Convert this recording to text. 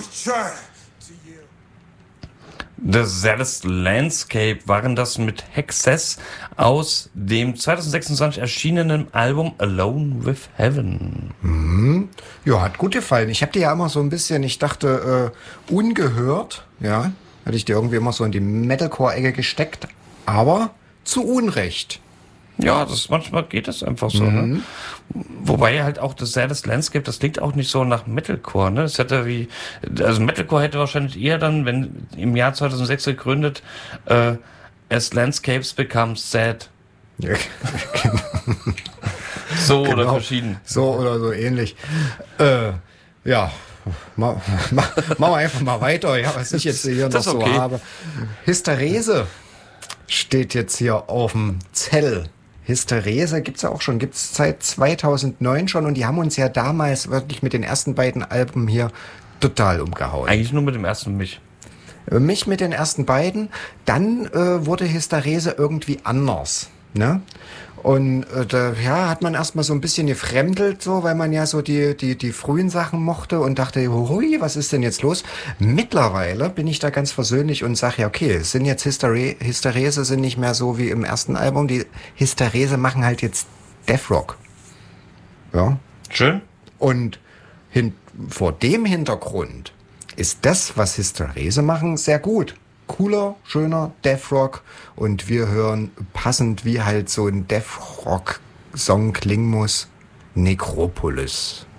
return to you. The Saddest Landscape waren das mit Hexes aus dem 2026 erschienenen Album Alone with Heaven. Ja, hat gut gefallen. Ich habe dir ja immer so ein bisschen, ich dachte, ungehört, ja, hatte ich dir irgendwie immer so in die Metalcore-Ecke gesteckt, aber zu Unrecht. Ja, manchmal geht es einfach so. Ne? Wobei halt auch das Saddest Landscape, das klingt auch nicht so nach Metalcore. Ne? Es hätte Metalcore hätte wahrscheinlich eher dann, wenn im Jahr 2006 gegründet, as Landscapes become sad. Ja, So genau. oder verschieden. So oder so ähnlich. Ja, machen wir einfach mal weiter, ja, was ich jetzt hier noch Das ist so okay. habe. Hysterese steht jetzt hier auf dem Zettel. Hysterese gibt's ja auch schon, gibt's seit 2009 schon und die haben uns ja damals wirklich mit den ersten beiden Alben hier total umgehauen. Eigentlich nur mit dem ersten mich. Mich mit den ersten beiden, dann wurde Hysterese irgendwie anders, ne? Und da hat man erstmal so ein bisschen gefremdelt, so, weil man ja so die frühen Sachen mochte und dachte, hui, was ist denn jetzt los? Mittlerweile bin ich da ganz versöhnlich und sage, ja, okay, es sind jetzt Hysterese sind nicht mehr so wie im ersten Album. Die Hysterese machen halt jetzt Death Rock. Ja. Schön. Und vor dem Hintergrund ist das, was Hysterese machen, sehr gut. Cooler, schöner Death Rock und wir hören passend, wie halt so ein Death Rock Song klingen muss, Necropolis.